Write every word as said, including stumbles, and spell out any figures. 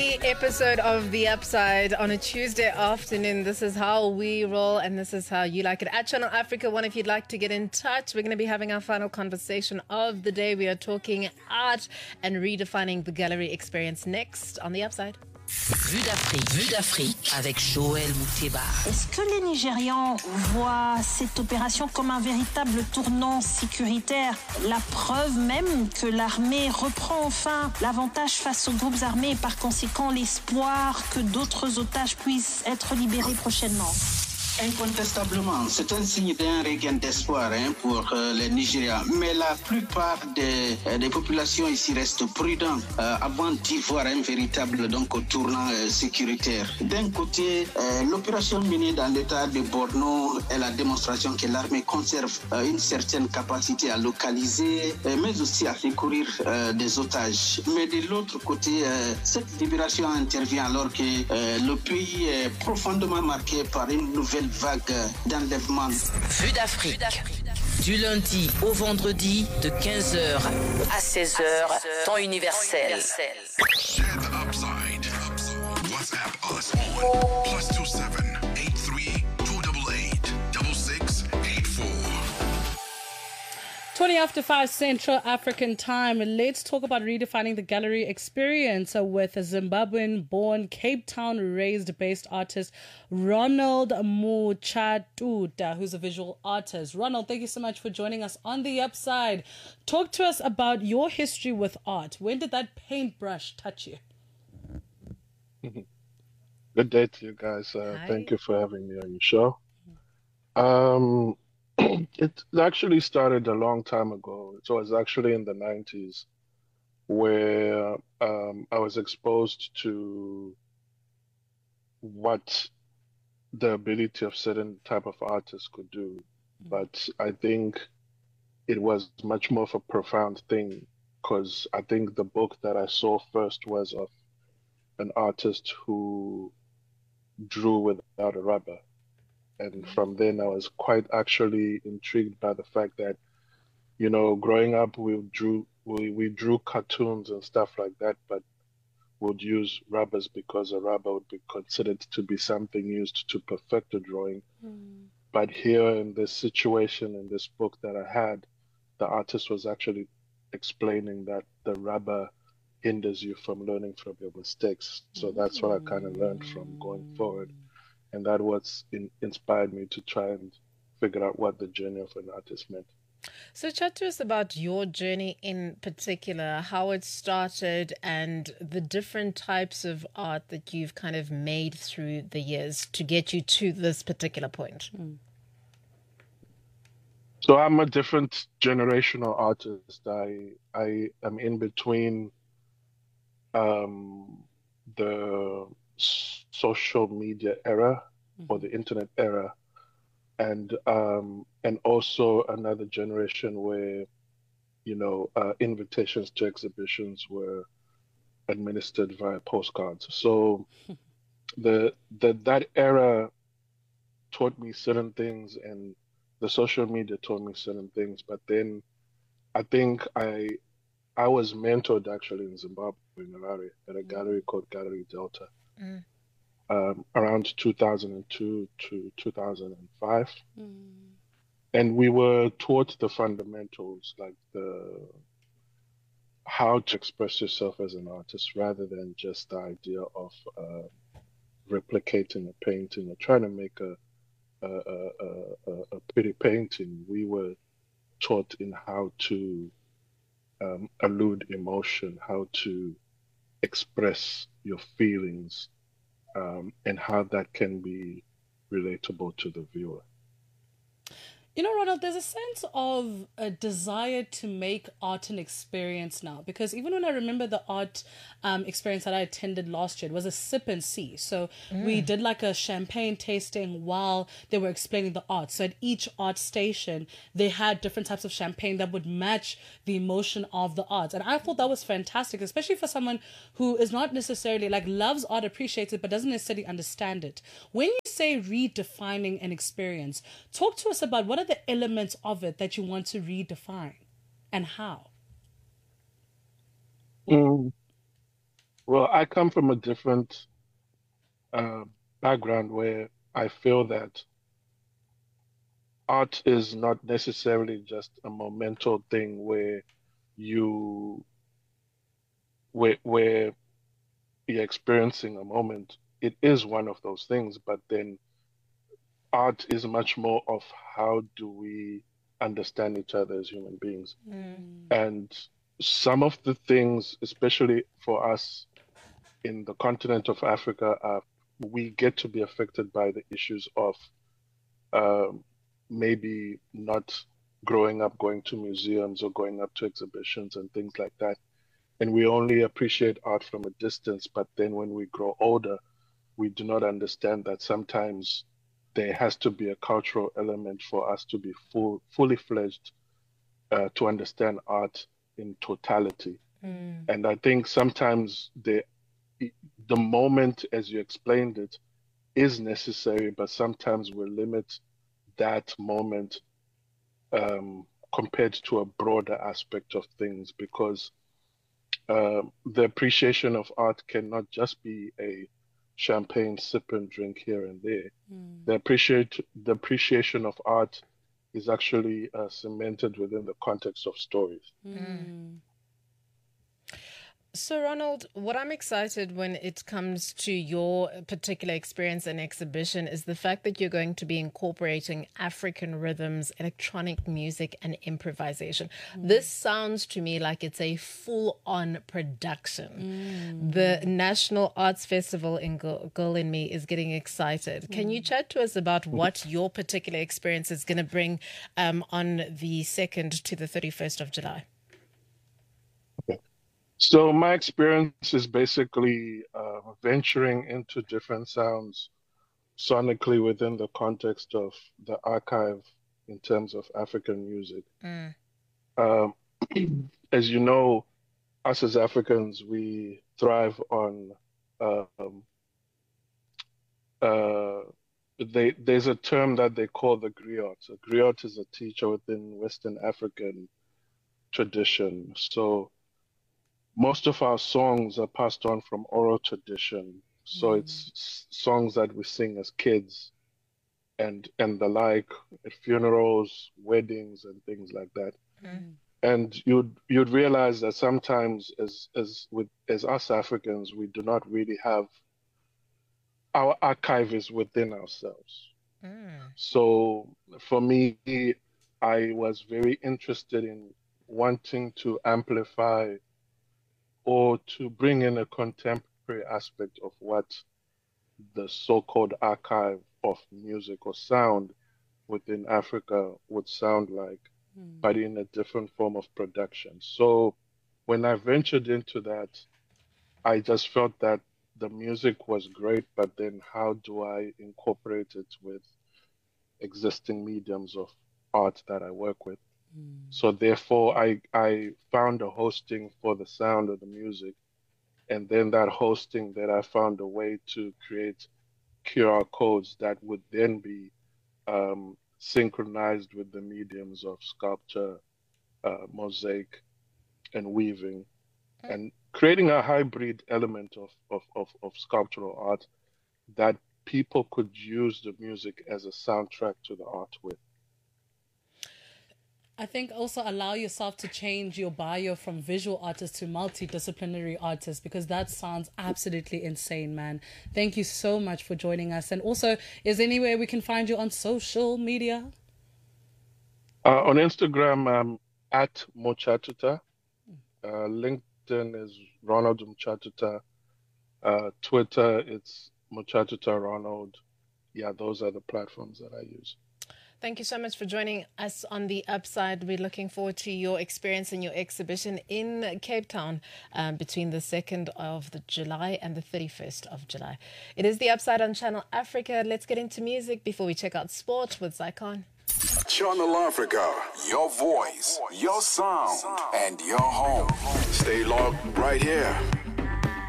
Episode of The Upside on a Tuesday afternoon. This is how we roll, and this is how you like it. At Channel Africa One, if you'd like to get in touch, we're going to be having our final conversation of the day. We are talking art and redefining the gallery experience next on The Upside. Vue d'Afrique, Vue d'Afrique avec Joël Mouteba. Est-ce que les Nigérians voient cette opération comme un véritable tournant sécuritaire? La preuve même que l'armée reprend enfin l'avantage face aux groupes armés et par conséquent l'espoir que d'autres otages puissent être libérés prochainement. Incontestablement, c'est un signe d'un regain d'espoir hein, pour euh, les Nigériens. Mais la plupart des, euh, des populations ici restent prudentes euh, avant d'y voir un véritable donc, tournant euh, sécuritaire. D'un côté, euh, l'opération menée dans l'état de Borno est la démonstration que l'armée conserve euh, une certaine capacité à localiser, euh, mais aussi à secourir euh, des otages. Mais de l'autre côté, euh, cette libération intervient alors que euh, le pays est profondément marqué par une nouvelle vague d'enlèvement. Vue d'Afrique. Du lundi au vendredi de quinze heures à seize heures, temps universel. Share the upside. WhatsApp us on plus two seven eight three two eight eight six six eight four. twenty after five Central African time. Let's talk about redefining the gallery experience with Zimbabwean-born, Cape Town-raised based artist Ronald Muchatuta, who's a visual artist. Ronald, thank you so much for joining us on The Upside. Talk to us about your history with art. When did that paintbrush touch you? Good day to you guys. Uh, thank you for having me on your show. Um... It actually started a long time ago. It was actually in the nineties where um, I was exposed to what the ability of certain type of artists could do. But I think it was much more of a profound thing because I think the book that I saw first was of an artist who drew without a rubber. And from then, I was quite actually intrigued by the fact that, you know, growing up, we drew we, we drew cartoons and stuff like that, but would use rubbers because a rubber would be considered to be something used to perfect a drawing. Mm. But here in this situation, in this book that I had, the artist was actually explaining that the rubber hinders you from learning from your mistakes. So that's what I kind of learned from going forward. And that was in, inspired me to try and figure out what the journey of an artist meant. So chat to us about your journey in particular, how it started and the different types of art that you've kind of made through the years to get you to this particular point. Mm. So I'm a different generational artist. I I am in between um, the social media era or the internet era, and um, and also another generation where, you know, uh, invitations to exhibitions were administered via postcards. So the the that era taught me certain things, and the social media taught me certain things. But then I think I I was mentored actually in Zimbabwe, in Harare, at a gallery called Gallery Delta. Mm. Um, around two thousand two to two thousand five. Mm. And we were taught the fundamentals, like the how to express yourself as an artist rather than just the idea of uh, replicating a painting or trying to make a, a, a, a, a pretty painting. We were taught in how to um, allude emotion, how to express your feelings, um, and how that can be relatable to the viewer. You know, Ronald, there's a sense of a desire to make art an experience now, because even when I remember the art um, experience that I attended last year, it was a sip and see. So mm. we did like a champagne tasting while they were explaining the art. So at each art station, they had different types of champagne that would match the emotion of the art. And I thought that was fantastic, especially for someone who is not necessarily like loves art, appreciates it, but doesn't necessarily understand it. When you say redefining an experience, talk to us about what are the elements of it that you want to redefine and how? Mm. Well, I come from a different uh, background where I feel that art is not necessarily just a momental thing where you where where you're experiencing a moment. It is one of those things, but then art is much more of how do we understand each other as human beings. Mm. And some of the things, especially for us in the continent of Africa, are we get to be affected by the issues of um, maybe not growing up going to museums or going up to exhibitions and things like that. And we only appreciate art from a distance, but then when we grow older, we do not understand that sometimes there has to be a cultural element for us to be full, fully fledged uh, to understand art in totality. Mm. And I think sometimes the the moment, as you explained it, is necessary, but sometimes we limit that moment um, compared to a broader aspect of things, because uh, the appreciation of art cannot just be a champagne sip and drink here and there. Mm. The appreciate the appreciation of art is actually uh, cemented within the context of stories. Mm. So, Ronald, what I'm excited when it comes to your particular experience and exhibition is the fact that you're going to be incorporating African rhythms, electronic music, and improvisation. Mm. This sounds to me like it's a full-on production. Mm. The National Arts Festival in Girl in Me is getting excited. Mm. Can you chat to us about what your particular experience is going to bring um, on the second to the thirty-first of July? So my experience is basically uh, venturing into different sounds sonically within the context of the archive in terms of African music. Mm. Um, as you know, us as Africans, we thrive on, um, uh, they, there's a term that they call the griot. A griot is a teacher within Western African tradition. So most of our songs are passed on from oral tradition. So mm. it's songs that we sing as kids and and the like at funerals, weddings, and things like that. Mm. And you'd you'd realize that sometimes as as with as us Africans, we do not really have our archive is within ourselves. Mm. So for me, I was very interested in wanting to amplify or to bring in a contemporary aspect of what the so-called archive of music or sound within Africa would sound like, mm. but in a different form of production. So when I ventured into that, I just felt that the music was great, but then how do I incorporate it with existing mediums of art that I work with? So therefore, I, I found a hosting for the sound of the music. And then that hosting, that I found a way to create Q R codes that would then be um, synchronized with the mediums of sculpture, uh, mosaic, and weaving, and creating a hybrid element of, of, of, of sculptural art that people could use the music as a soundtrack to the art with. I think also allow yourself to change your bio from visual artist to multidisciplinary artist, because that sounds absolutely insane, man. Thank you so much for joining us. And also, is there anywhere we can find you on social media? Uh, on Instagram, I'm at Mchatuta. Uh, LinkedIn is Ronald Mchatuta. Uh, Twitter, it's Mchatuta Ronald. Yeah, those are the platforms that I use. Thank you so much for joining us on The Upside. We're looking forward to your experience and your exhibition in Cape Town um, between the second of the July and the thirty-first of July. It is The Upside on Channel Africa. Let's get into music before we check out sport with Zycon. Channel Africa, your voice, your sound, and your home. Stay logged right here.